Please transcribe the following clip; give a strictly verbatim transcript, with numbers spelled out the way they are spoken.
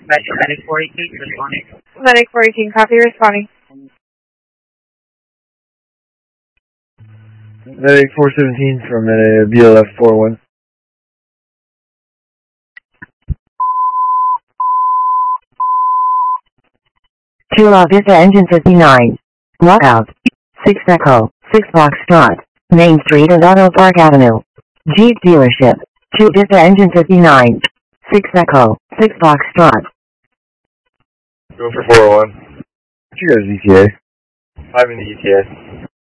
Medic four eighteen, responding. Medic four eighteen, copy, responding. Medic four seventeen from uh, B L F four one. Two La Vista Engine fifty-nine. Lockout. six Echo, six Foxtrot. Main Street and Auto Park Avenue. Jeep dealership. two Vista Engine fifty-nine. six Echo, six Foxtrot. Go for four oh one. What's your guys' E T A? five in the E T A.